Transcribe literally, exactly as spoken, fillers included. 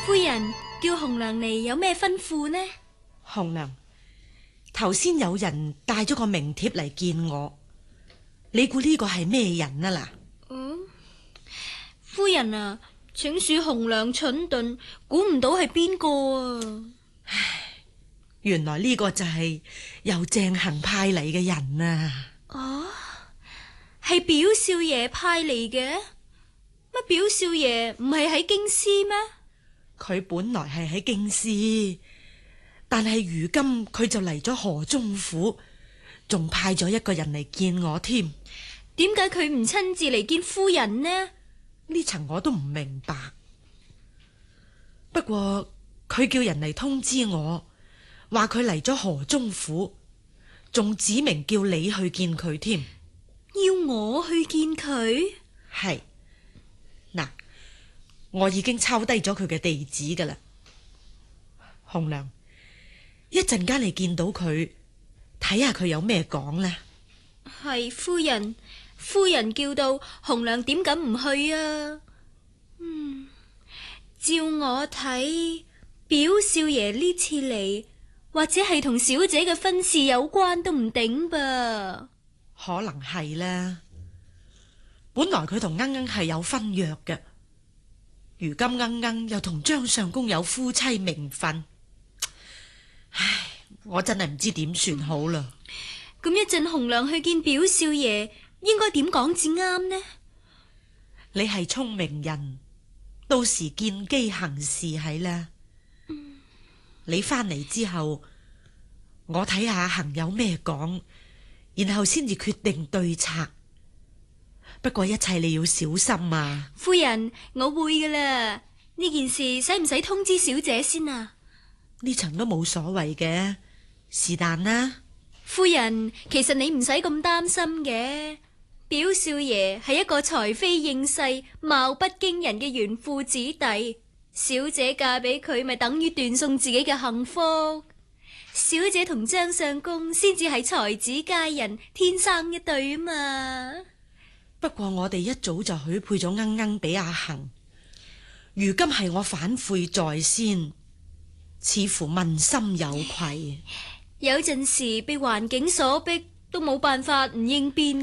夫人叫紅娘嚟，有咩吩咐呢？ 紅娘，頭先有人帶咗個名帖嚟見我，你估呢個係咩人啊？嗱， 嗯，夫人啊，請恕紅娘蠢鈍，估唔到係邊個啊！ 唉，原來呢個就係由鄭行派嚟嘅人啊！ 哦，係表少爺派嚟嘅？乜表少爺唔係喺京師咩？ 佢本來係喺京師，但係如今佢就嚟咗河中府，仲派咗一個人嚟見我添。 點解佢唔親自嚟見夫人呢？ 呢層我都唔明白。不過佢叫人嚟通知我，話佢嚟咗河中府，仲指明叫你去見佢添。 要我去見佢？ 係，嗱，我已經抄低咗佢嘅地址噶啦。紅娘，一陣間你見到佢，睇下佢有咩講呢？ 係夫人，夫人叫到，紅娘點敢唔去啊？嗯，照我睇，表少爺呢次嚟，或者係同小姐嘅婚事有關都唔頂噃。 可能係啦。本來佢同鶯鶯係有婚約嘅，如今鶯鶯又同張相公有夫妻名分，唉，我真係唔知點算好啦。 咁一陣紅娘去見表少爺，應該點講至啱呢？ 你係聰明人，到時見機行事係啦。 嗯、 你翻嚟之後，我睇下行有咩講，然後先至決定對策。不過一切你要小心啊。 夫人，我會噶啦。呢件事使唔使通知小姐先啊？ 呢層都冇所謂嘅，是但啦。 夫人，其實你唔使咁擔心嘅。表少爺係一個才非應世、貌不驚人嘅紈絝子弟，小姐嫁俾佢咪等於斷送自己嘅幸福。小姐同張相公先至係才子佳人，天生一對啊嘛。 不過我哋一早就許配咗鶯鶯俾阿恒，如今係我反悔在先，似乎問心有愧。 有陣時被環境所逼，都冇辦法唔應變。